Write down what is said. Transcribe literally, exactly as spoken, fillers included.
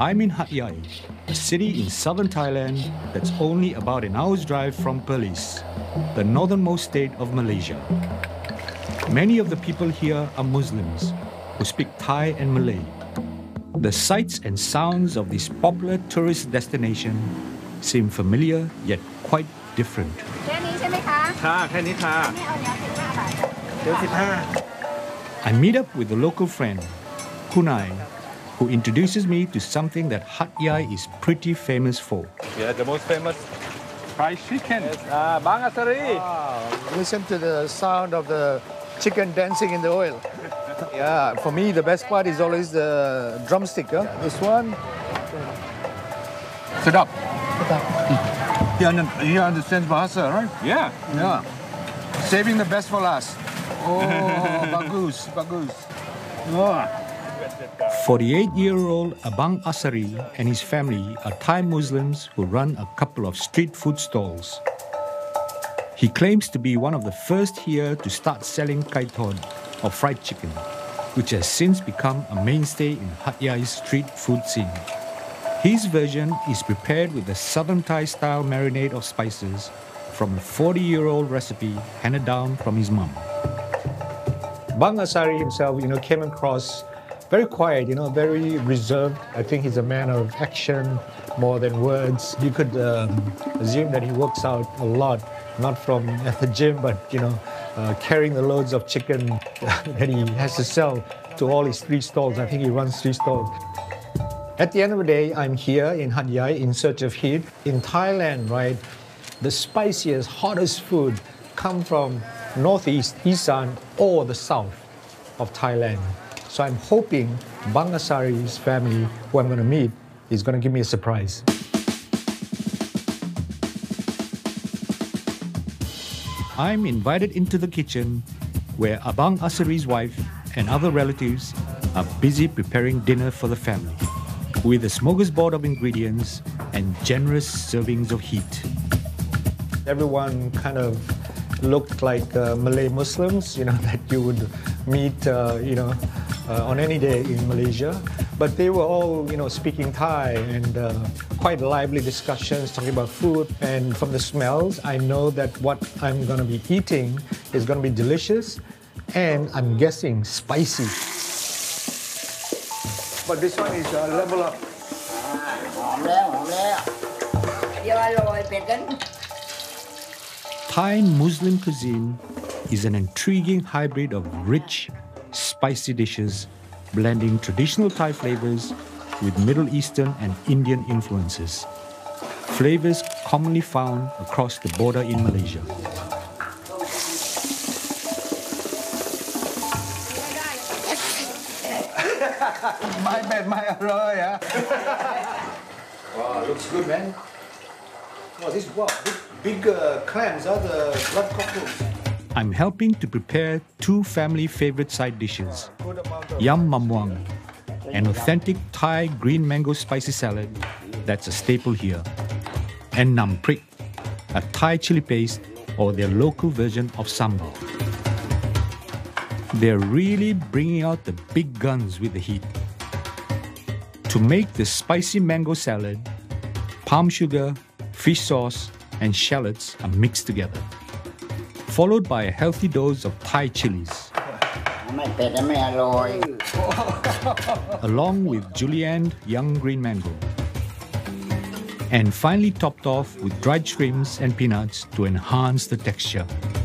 I'm in Hat Yai, a city in southern Thailand that's only about an hour's drive from Perlis, the northernmost state of Malaysia. Many of the people here are Muslims who speak Thai and Malay. The sights and sounds of this popular tourist destination seem familiar yet quite different. I meet up with a local friend, Kunai, who introduces me to something that Hat Yai is pretty famous for. Yeah, the most famous fried chicken. Yes, uh, Bang Asari. Wow. Listen to the sound of the chicken dancing in the oil. Yeah, for me the best part is always the drumstick. Huh? This one. Sedap. He, under, he understands Bahasa, right? Yeah. Yeah. Saving the best for last. Oh, bagus, bagus. Oh. forty-eight-year-old Abang Asari and his family are Thai Muslims who run a couple of street food stalls. He claims to be one of the first here to start selling kai ton, or fried chicken, which has since become a mainstay in Hat Yai's street food scene. His version is prepared with the Southern Thai-style marinade of spices from a forty-year-old recipe handed down from his mum. Bang Asari himself, you know, came across very quiet, you know, very reserved. I think he's a man of action more than words. You could um, assume that he works out a lot, not from at the gym, but, you know, uh, carrying the loads of chicken that he has to sell to all his three stalls. I think he runs three stalls. At the end of the day, I'm here in Hat Yai in search of heat. In Thailand, right, the spiciest, hottest food come from northeast, Isan, or the south of Thailand. So I'm hoping Bang Asari's family, who I'm going to meet, is going to give me a surprise. I'm invited into the kitchen where Abang Asari's wife and other relatives are busy preparing dinner for the family with a smorgasbord of ingredients and generous servings of heat. Everyone kind of looked like uh, Malay Muslims, you know, that you would meet, uh, you know, uh, on any day in Malaysia. But they were all, you know, speaking Thai and uh, quite lively discussions talking about food. And from the smells, I know that what I'm going to be eating is going to be delicious and I'm guessing spicy. But this one is uh, level up. Thai Muslim cuisine is an intriguing hybrid of rich, spicy dishes, blending traditional Thai flavors with Middle Eastern and Indian influences. Flavors commonly found across the border in Malaysia. My bad, my arroy, yeah. Wow, looks good, man. Oh, this wow, big, big uh, clams are the blood cockles. I'm helping to prepare two family favorite side dishes, Yam Mamwang, an authentic Thai green mango spicy salad that's a staple here, and Nam Prik, a Thai chili paste or their local version of sambal. They're really bringing out the big guns with the heat. To make the spicy mango salad, palm sugar, fish sauce, and shallots are mixed together, followed by a healthy dose of Thai chilies, along with julienne young green mango, and finally topped off with dried shrimps and peanuts to enhance the texture.